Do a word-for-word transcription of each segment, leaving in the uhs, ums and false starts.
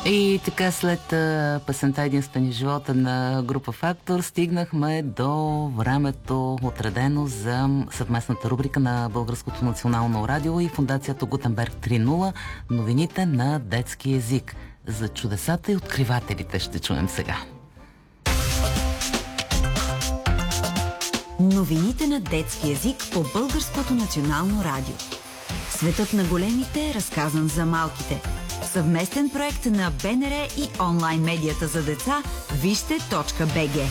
И така след а, песента "Единствени в живота" на група Фактор стигнахме до времето, отредено за съвместната рубрика на Българското национално радио и фондацията Гутенберг три нула, новините на детски език. За чудесата и откривателите ще чуем сега. Новините на детски език по Българското национално радио. Светът на големите е разказан за малките. Съвместен проект на БНР и онлайн медията за деца вижте точка би джи.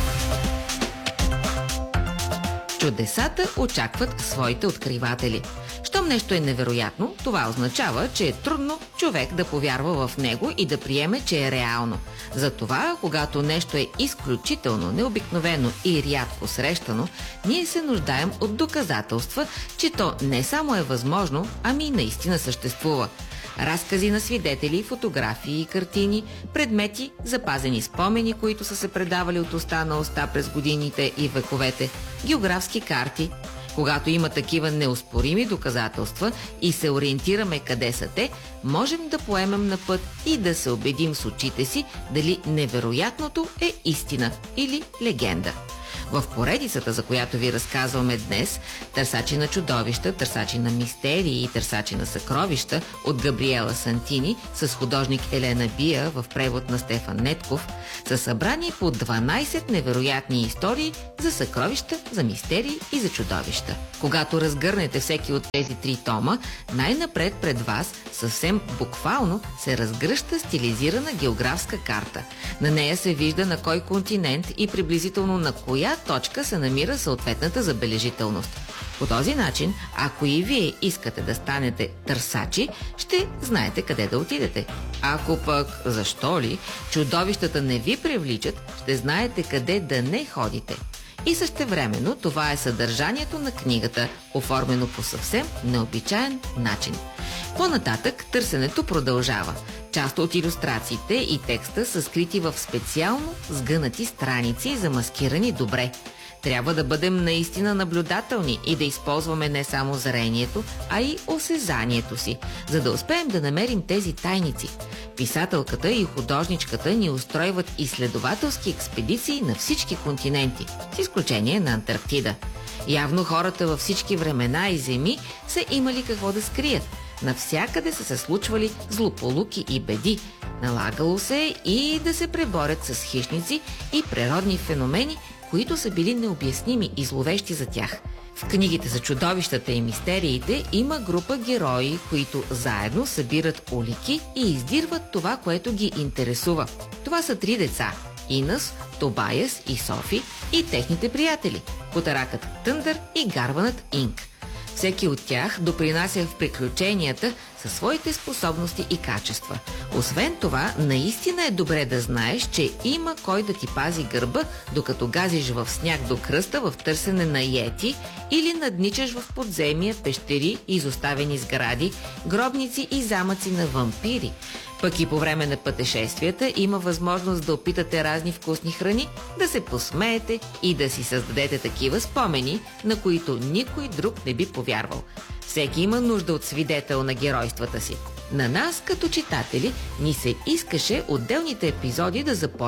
Чудесата очакват своите откриватели. Щом нещо е невероятно, това означава, че е трудно човек да повярва в него и да приеме, че е реално. Затова, когато нещо е изключително, необикновено и рядко срещано, ние се нуждаем от доказателства, че то не само е възможно, ами наистина съществува. Разкази на свидетели, фотографии и картини, предмети, запазени спомени, които са се предавали от уста на уста през годините и вековете, географски карти. Когато има такива неоспорими доказателства и се ориентираме къде са те, можем да поемем на път и да се убедим с очите си дали невероятното е истина или легенда. В поредицата, за която ви разказваме днес, "Търсачи на чудовища, търсачи на мистерии и търсачи на съкровища" от Габриела Сантини с художник Елена Бия в превод на Стефан Нетков, са събрани по дванайсет невероятни истории за съкровища, за мистерии и за чудовища. Когато разгърнете всеки от тези три тома, най-напред пред вас съвсем буквално се разгръща стилизирана географска карта. На нея се вижда на кой континент и приблизително на коя точка се намира съответната забележителност. По този начин, ако и вие искате да станете търсачи, ще знаете къде да отидете. Ако пък, защо ли, чудовищата не ви привличат, ще знаете къде да не ходите. И същевременно това е съдържанието на книгата, оформено по съвсем необичаен начин. По-нататък търсенето продължава. Част от илюстрациите и текста са скрити в специално сгънати страници, замаскирани добре. Трябва да бъдем наистина наблюдателни и да използваме не само зрението, а и осезанието си, за да успеем да намерим тези тайници. Писателката и художничката ни устройват изследователски експедиции на всички континенти, с изключение на Антарктида. Явно хората във всички времена и земи са имали какво да скрият. Навсякъде са се случвали злополуки и беди. Налагало се и да се преборят с хищници и природни феномени, които са били необясними и зловещи за тях. В книгите за чудовищата и мистериите има група герои, които заедно събират улики и издирват това, което ги интересува. Това са три деца – Инас, Тобаяс и Софи, и техните приятели – котаракът Тъндър и гарванът Инк. Всеки от тях допринася в приключенията със своите способности и качества. Освен това, наистина е добре да знаеш, че има кой да ти пази гърба, докато газиш в сняг до кръста в търсене на йети или надничаш в подземия, пещери, изоставени сгради, гробници и замъци на вампири. Пък и по време на пътешествията има възможност да опитате разни вкусни храни, да се посмеете и да си създадете такива спомени, на които никой друг не би повярвал. Всеки има нужда от свидетел на геройствата си. На нас, като читатели, ни се искаше отделните епизоди да започнат